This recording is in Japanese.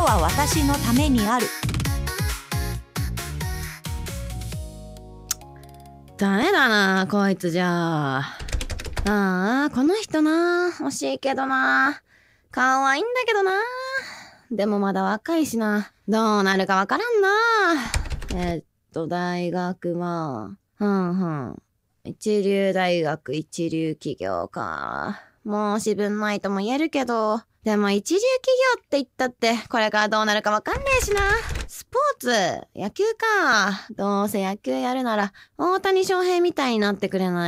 は私のためにある。 ダメだなこいつじゃあ。この人な、欲しいけどな。可愛いんだけどな。でもまだ若いしな。どうなるかわからんな。大学は、一流大学一流企業か。申し分ないとも言えるけど、でも一流企業って言ったって、これからどうなるかわかんねえしな。スポーツ、野球か。どうせ野球やるなら、大谷翔平みたいになってくれない